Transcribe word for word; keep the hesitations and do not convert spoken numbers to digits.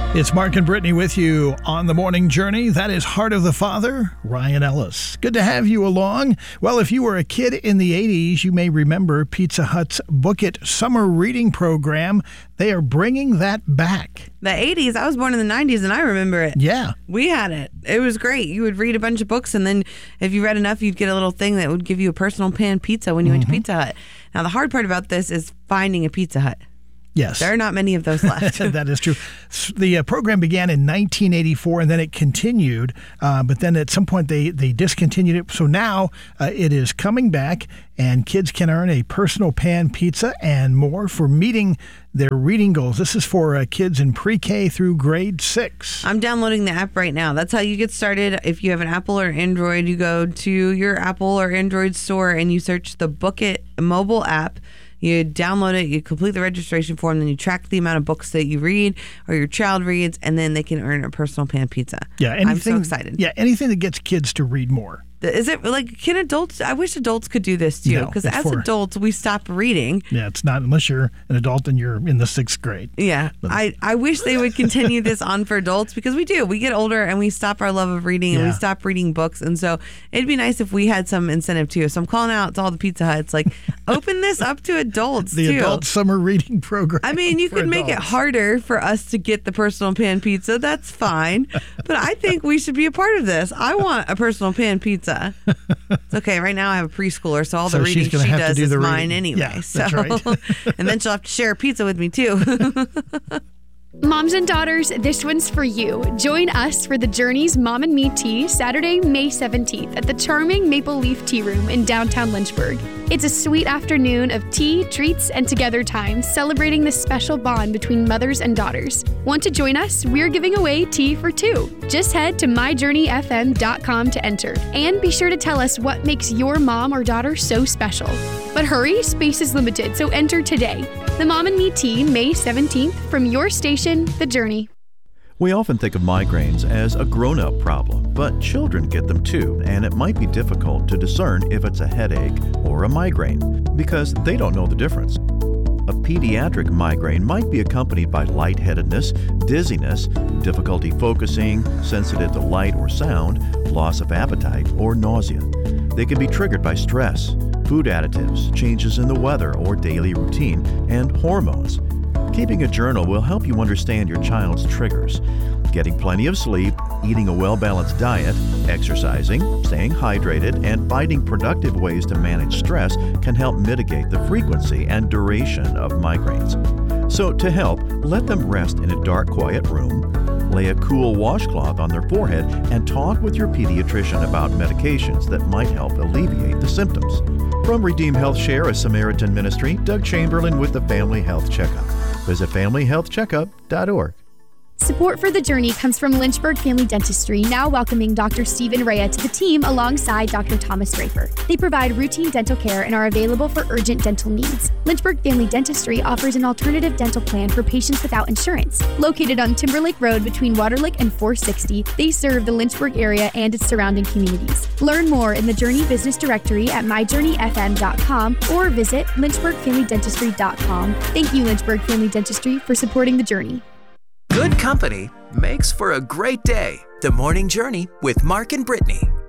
It's Mark and Brittany with you on the morning journey. That is Heart of the Father, Ryan Ellis. Good to have you along. Well, if you were a kid in the eighties, you may remember Pizza Hut's Book It summer reading program. They are bringing that back. The eighties? I was born in the nineties and I remember it. Yeah. We had it. It was great. You would read a bunch of books and then if you read enough, you'd get a little thing that would give you a personal pan pizza when you mm-hmm. went to Pizza Hut. Now, the hard part about this is finding a Pizza Hut. Yes. There are not many of those left. That is true. The uh, program began in nineteen eighty-four and then it continued, uh, but then at some point they, they discontinued it. So now uh, it is coming back and kids can earn a personal pan pizza and more for meeting their reading goals. This is for uh, kids in pre-K through grade six. I'm downloading the app right now. That's how you get started. If you have an Apple or Android, you go to your Apple or Android store and you search the Book It mobile app. You download it, you complete the registration form, then you track the amount of books that you read or your child reads, and then they can earn a personal pan pizza. Yeah, anything, I'm so excited. Yeah, anything that gets kids to read more. Is it like, can adults, I wish adults could do this too, because no, as for, adults, we stop reading. Yeah, it's not unless you're an adult and you're in the sixth grade. Yeah, I, I wish they would continue this on for adults because we do. We get older and we stop our love of reading and yeah. we stop reading books. And so it'd be nice if we had some incentive too. So I'm calling out to all the Pizza Huts, like, open this up to adults the too. The adult summer reading program. I mean, you could adults. make it harder for us to get the personal pan pizza. That's fine. But I think we should be a part of this. I want a personal pan pizza. It's okay. Right now I have a preschooler, so all the so reading she does do is reading. mine anyway. Yeah, so, that's right. And then she'll have to share a pizza with me too. Moms and daughters, this one's for you. Join us for the Journey's Mom and Me Tea Saturday, May seventeenth at the charming Maple Leaf Tea Room in downtown Lynchburg. It's a sweet afternoon of tea, treats, and together time, celebrating this special bond between mothers and daughters. Want to join us? We're giving away tea for two. Just head to my journey f m dot com to enter. And be sure to tell us what makes your mom or daughter so special. But hurry, space is limited, so enter today. The Mom and Me Tea, May seventeenth, from your station, The Journey. We often think of migraines as a grown-up problem, but children get them too, and it might be difficult to discern if it's a headache or a migraine because they don't know the difference. A pediatric migraine might be accompanied by lightheadedness, dizziness, difficulty focusing, sensitive to light or sound, loss of appetite, or nausea. They can be triggered by stress, food additives, changes in the weather or daily routine, and hormones. Keeping a journal will help you understand your child's triggers. Getting plenty of sleep, eating a well-balanced diet, exercising, staying hydrated, and finding productive ways to manage stress can help mitigate the frequency and duration of migraines. So to help, let them rest in a dark, quiet room, lay a cool washcloth on their forehead, and talk with your pediatrician about medications that might help alleviate the symptoms. From Redeem Health Share, a Samaritan ministry, Doug Chamberlain with the Family Health Checkup. Visit family health checkup dot org. Support for The Journey comes from Lynchburg Family Dentistry, now welcoming Doctor Stephen Rea to the team alongside Doctor Thomas Draper. They provide routine dental care and are available for urgent dental needs. Lynchburg Family Dentistry offers an alternative dental plan for patients without insurance. Located on Timberlake Road between Waterlick and four sixty, they serve the Lynchburg area and its surrounding communities. Learn more in the Journey Business Directory at my journey f m dot com or visit lynchburg family dentistry dot com. Thank you, Lynchburg Family Dentistry, for supporting The Journey. Good company makes for a great day. The Morning Journey with Mark and Brittany.